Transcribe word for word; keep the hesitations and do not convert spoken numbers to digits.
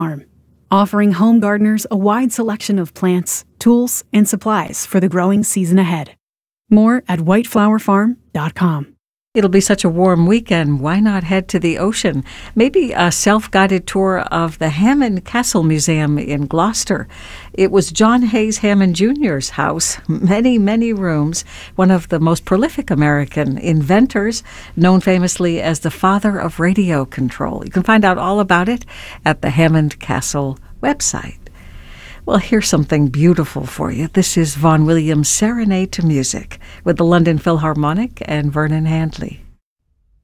Farm, offering home gardeners a wide selection of plants, tools, and supplies for the growing season ahead. More at white flower farm dot com. It'll be such a warm weekend. Why not head to the ocean? Maybe a self-guided tour of the Hammond Castle Museum in Gloucester. It was John Hayes Hammond Junior's house. Many, many rooms. One of the most prolific American inventors, known famously as the father of radio control. You can find out all about it at the Hammond Castle website. Well, here's something beautiful for you. This is Vaughan Williams' Serenade to Music with the London Philharmonic and Vernon Handley.